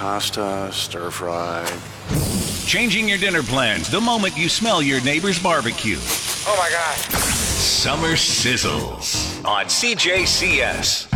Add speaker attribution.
Speaker 1: pasta, stir fry.
Speaker 2: Changing your dinner plans the moment you smell your neighbor's barbecue.
Speaker 3: Oh my God.
Speaker 2: Summer Sizzles on CJCS.